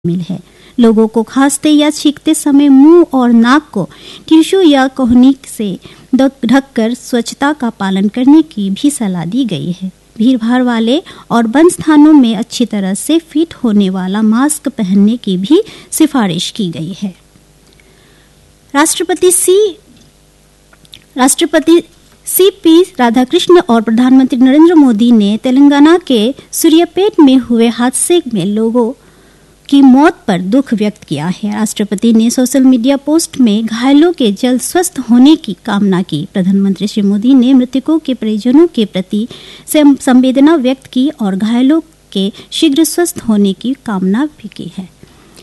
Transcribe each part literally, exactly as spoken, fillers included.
शामिल है। लोगों को खांसते या छींकते समय मुंह और नाक को टिश्यू या कोहनी से ढककर स्वच्छता का पालन करने की भी सलाह दी गई है। भीड़भाड़ वाले और बंद स्थानों में अच्छी तरह से फिट होने वाला मास्क पहनने की भी सिफारिश की गई है। राष्ट्रपति सी राष्ट्रपति सी पी राधाकृष्ण और प्रधानमंत्री नरेंद्र मोदी ने तेलंगाना के सूर्यापेट में हुए हादसे में लोगों की मौत पर दुख व्यक्त किया है। राष्ट्रपति ने सोशल मीडिया पोस्ट में घायलों के जल्द स्वस्थ होने की कामना की। प्रधानमंत्री श्री मोदी ने मृतकों के परिजनों के प्रति संवेदना व्यक्त की और घायलों के शीघ्र स्वस्थ होने की कामना भी की है।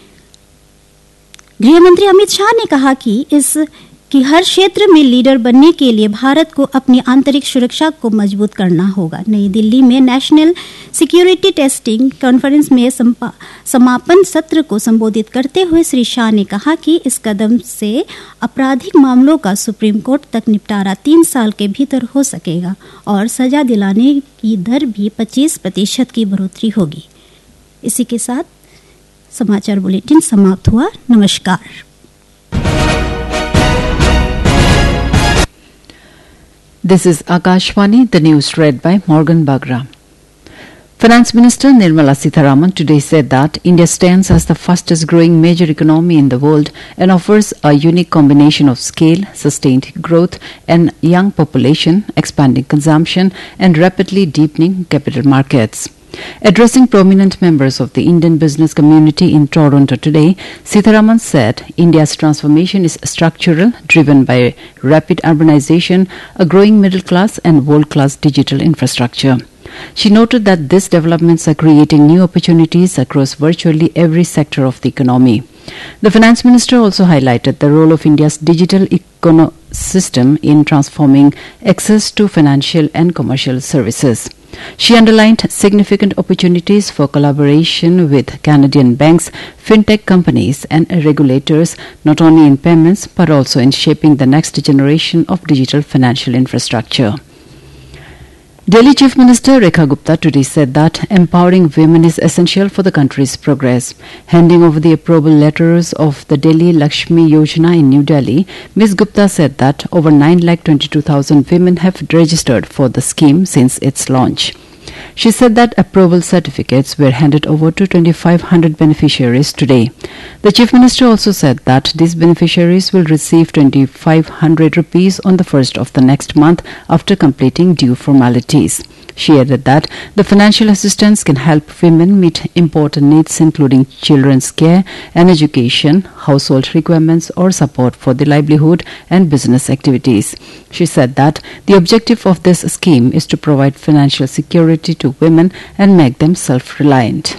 गृह मंत्री अमित शाह ने कहा कि इस कि हर क्षेत्र में लीडर बनने के लिए भारत को अपनी आंतरिक सुरक्षा को मजबूत करना होगा। नई दिल्ली में नेशनल सिक्योरिटी टेस्टिंग कॉन्फ्रेंस में समापन सत्र को संबोधित करते हुए श्री शाह ने कहा कि इस कदम से आपराधिक मामलों का सुप्रीम कोर्ट तक निपटारा तीन साल के भीतर हो सकेगा और सजा दिलाने की दर भी पच्चीस प्रतिशत की बढ़ोतरी होगी। इसी के साथ समाचार बुलेटिन समाप्त हुआ। नमस्कार। This is Akashvani, the news read by Morgan Bagra. Finance Minister Nirmala Sitharaman today said that India stands as the fastest growing major economy in the world and offers a unique combination of scale, sustained growth, and young population, expanding consumption, and rapidly deepening capital markets. Addressing prominent members of the Indian business community in Toronto today, Sitharaman said India's transformation is structural, driven by rapid urbanization, a growing middle class, and world-class digital infrastructure. She noted that these developments are creating new opportunities across virtually every sector of the economy. The finance minister also highlighted the role of India's digital ecosystem in transforming access to financial and commercial services. She underlined significant opportunities for collaboration with Canadian banks, fintech companies, and regulators, not only in payments but also in shaping the next generation of digital financial infrastructure. Delhi Chief Minister Rekha Gupta today said that empowering women is essential for the country's progress. Handing over the approval letters of the Delhi Lakshmi Yojana in New Delhi, Miz Gupta said that over nine lakh twenty-two thousand women have registered for the scheme since its launch. She said that approval certificates were handed over to twenty-five hundred beneficiaries today. The Chief Minister also said that these beneficiaries will receive twenty-five hundred rupees on the first of the next month after completing due formalities. She added that the financial assistance can help women meet important needs including children's care and education, household requirements, or support for the livelihood and business activities. She said that the objective of this scheme is to provide financial security to women and make them self-reliant.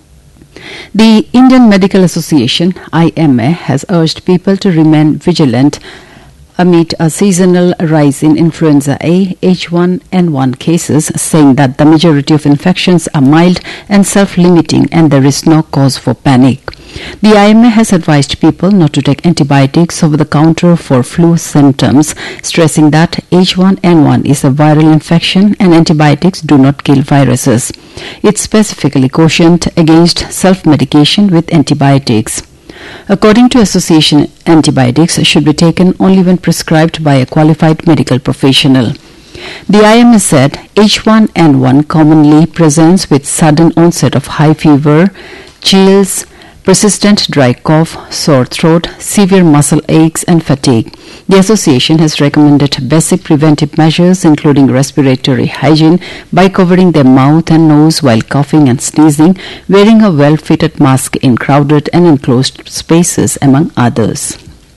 The Indian Medical Association, I M A, has urged people to remain vigilant amid a seasonal rise in influenza A, H one N one cases, saying that the majority of infections are mild and self-limiting and there is no cause for panic. The I M A has advised people not to take antibiotics over the counter for flu symptoms, stressing that H one N one is a viral infection and antibiotics do not kill viruses. It specifically cautioned against self-medication with antibiotics. According to association, antibiotics should be taken only when prescribed by a qualified medical professional. The I M A said H one N one commonly presents with sudden onset of high fever, chills, persistent dry cough, sore throat, severe muscle aches, and fatigue. The association has recommended basic preventive measures including respiratory hygiene by covering their mouth and nose while coughing and sneezing, wearing a well-fitted mask in crowded and enclosed spaces, among others.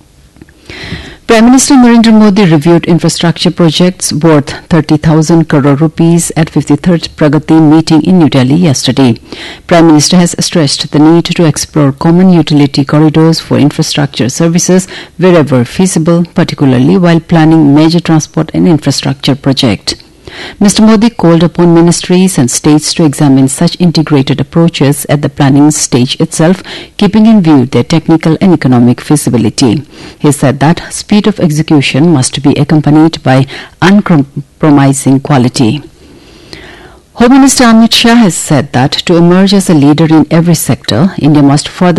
Prime Minister Narendra Modi reviewed infrastructure projects worth thirty thousand crore rupees at fifty-third Pragati meeting in New Delhi yesterday. Prime Minister has stressed the need to explore common utility corridors for infrastructure services wherever feasible, particularly while planning major transport and infrastructure projects. Mister Modi called upon ministries and states to examine such integrated approaches at the planning stage itself, keeping in view their technical and economic feasibility. He said that speed of execution must be accompanied by uncompromising quality. Home Minister Amit Shah has said that to emerge as a leader in every sector, India must further